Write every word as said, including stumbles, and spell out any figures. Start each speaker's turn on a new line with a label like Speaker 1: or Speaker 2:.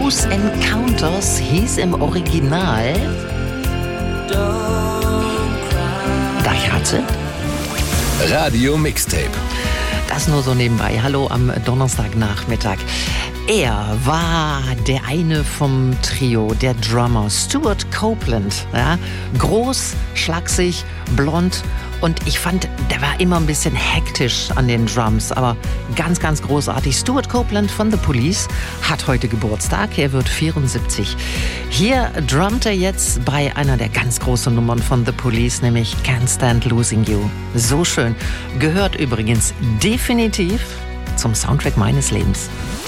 Speaker 1: Close Encounters hieß im Original Dachratze.
Speaker 2: Radio Mixtape.
Speaker 1: Das nur so nebenbei. Hallo am Donnerstagnachmittag. Er war der eine vom Trio, der Drummer Stuart Copeland. Ja? Groß, schlaksig, blond und ich fand, der war immer ein bisschen hektisch an den Drums, aber ganz, ganz großartig. Stuart Copeland von The Police hat heute Geburtstag, er wird vierundsiebzig. Hier drummt er jetzt bei einer der ganz großen Nummern von The Police, nämlich Can't Stand Losing You. So schön. Gehört übrigens definitiv zum Soundtrack meines Lebens.